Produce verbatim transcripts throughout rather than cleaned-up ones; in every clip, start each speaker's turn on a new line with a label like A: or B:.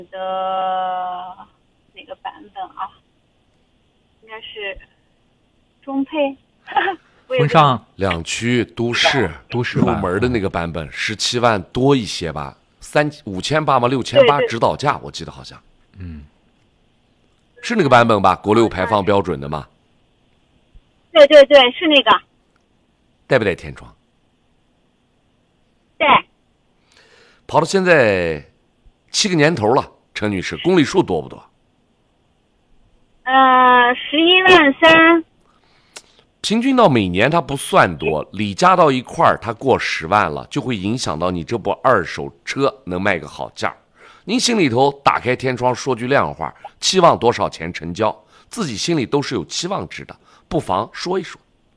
A: 的哪个版本啊？应该是中配。
B: 风尚
C: 两驱都市
B: 都市
C: 入门的那个版本，十七万多一些吧，三五千八吗？六千八指导价，我记得好像，
B: 嗯，
C: 是那个版本吧？国六排放标准的吗？
A: 对对对，是那个。
C: 带不带天窗？
A: 带。
C: 跑到现在七个年头了，陈女士，公里数多不多？
A: 呃，十一万三。
C: 平均到每年它不算多，里加到一块儿，它过十万了，就会影响到你这部二手车能卖个好价。您心里头打开天窗说句亮话，期望多少钱成交，自己心里都是有期望值的，不妨说一说。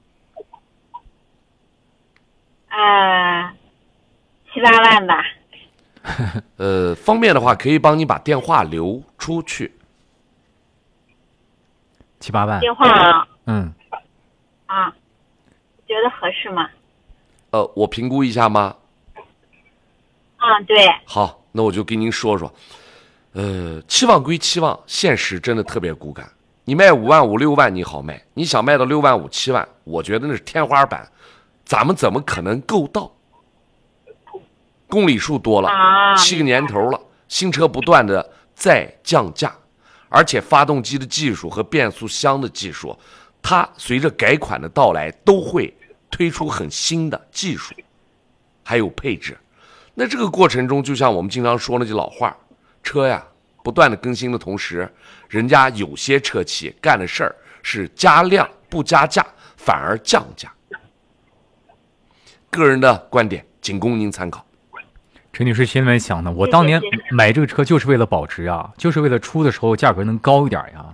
A: 啊、呃，七八万吧。
C: 呃，方便的话可以帮你把电话留出去。
B: 七八万。
A: 电话啊。
B: 嗯。
A: 啊，觉得合适吗？
C: 呃，我评估一下吗？
A: 嗯，对。
C: 好，那我就跟您说说。呃，期望归期望，现实真的特别骨感。你卖五万五六万你好卖，你想卖到六万五七万，我觉得那是天花板，咱们怎么可能够到？公里数多了，
A: 啊、
C: 七个年头了，新车不断的在降价，而且发动机的技术和变速箱的技术。它随着改款的到来，都会推出很新的技术，还有配置。那这个过程中，就像我们经常说那句老话，车呀不断的更新的同时，人家有些车企干的事儿是加量不加价，反而降价。个人的观点仅供您参考。
B: 陈女士心里面想的，我当年买这个车就是为了保值啊，就是为了出的时候价格能高一点呀。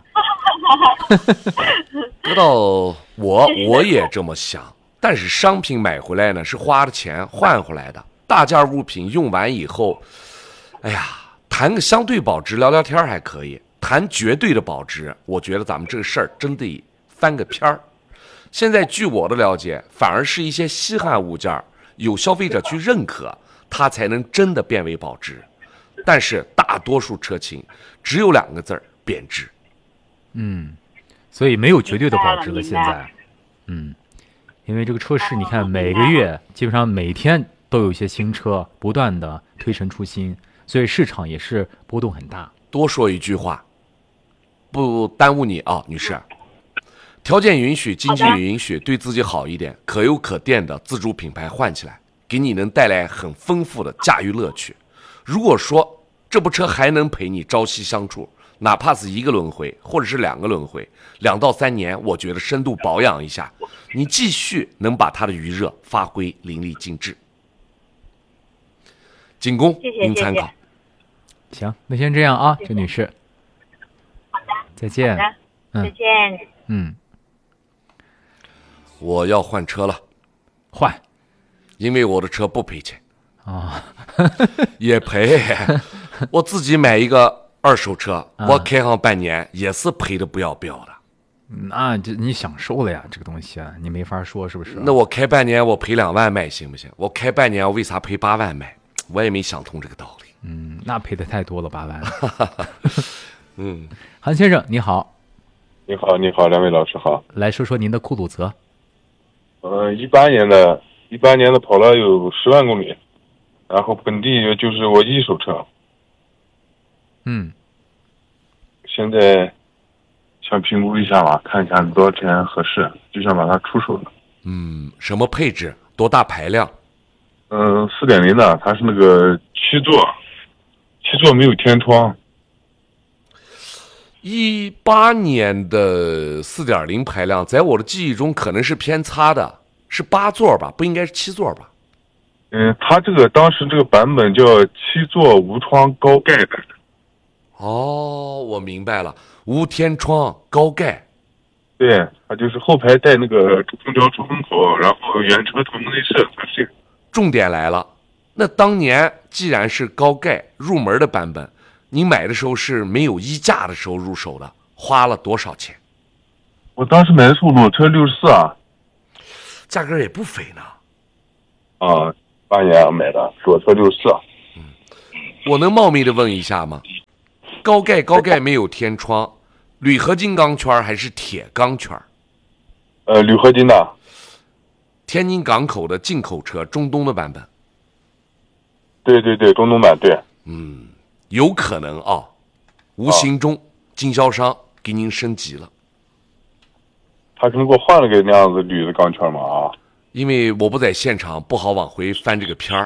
C: 得到我我也这么想，但是商品买回来呢是花的钱换回来的，大件物品用完以后，哎呀，谈个相对保值聊聊天还可以，谈绝对的保值，我觉得咱们这个事儿真得翻个篇儿。现在据我的了解，反而是一些稀罕物件有消费者去认可，它才能真的变为保值。但是大多数车型只有两个字儿：贬值。
B: 嗯。所以没有绝对的保值了，现在，嗯，因为这个车市，你看每个月基本上每天都有一些新车不断的推陈出新，所以市场也是波动很大。
C: 多说一句话，不耽误你啊，女士。条件允许，经济也允许，对自己好一点，可有可店的自主品牌换起来，给你能带来很丰富的驾驭乐趣。如果说这部车还能陪你朝夕相处，哪怕是一个轮回，或者是两个轮回，两到三年，我觉得深度保养一下，你继续能把它的余热发挥淋漓尽致。仅供您参考。
B: 行，那先这样啊，陈女士。
A: 好的。
B: 再见。
A: 好的。
B: 嗯、
A: 再见。
B: 嗯。
C: 我要换车了。
B: 换。
C: 因为我的车不赔钱。
B: 啊、
C: 哦。也赔。我自己买一个。二手车我开上半年也是赔的不要不要的，
B: 那这你享受了呀，这个东西啊，你没法说是不是？
C: 那我开半年我赔两万卖行不行？我开半年我为啥赔八万卖？我也没想通这个道理。
B: 嗯，那赔的太多了，八万。
C: 嗯，
B: 韩先生你好。
D: 你好，你好，两位老师好。
B: 来说说您的酷路泽。
D: 呃，一八年的，一八年的跑了有十万公里，然后本地就是我一手车。
B: 嗯，
D: 现在想评估一下吧，看一下多少钱合适，就想把它出手了。
C: 嗯，什么配置？多大排量？
D: 嗯，四点零的，它是那个七座，七座没有天窗。
C: 一八年的四点零排量，在我的记忆中可能是偏差的，是八座吧？不应该是七座吧？
D: 嗯，它这个当时这个版本叫七座无窗高盖的。
C: 哦，我明白了，无天窗高盖。
D: 对，它就是后排带那个空调出风口，然后原车同内饰，它是。
C: 重点来了，那当年既然是高盖入门的版本，您买的时候是没有衣架的时候入手的，花了多少钱？
D: 我当时买的时候裸车六十四啊，
C: 价格也不菲呢。
D: 啊，八年买的裸车六十四。
C: 嗯，我能冒昧的问一下吗？ 高盖高盖没有天窗，铝合金钢圈还是铁钢圈？
D: 呃，铝合金的。
C: 天津港口的进口车，中东的版本。
D: 对对对，中东版对。
C: 嗯，有可能啊，无形中经销商给您升级了。
D: 他可能给我换了个那样子铝的钢圈嘛啊。
C: 因为我不在现场，不好往回翻这个片儿。